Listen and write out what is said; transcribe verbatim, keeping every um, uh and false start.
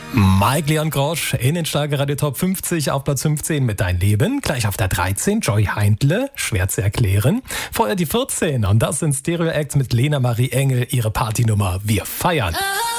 Mike Leon Grosch in den Schlagerradio Top fünfzig auf Platz fünfzehn mit Dein Leben. Gleich auf der dreizehn Joy Heindle, schwer zu erklären. Vorher die vierzehn und das sind Stereo Acts mit Lena Marie Engel, ihre Partynummer Wir feiern.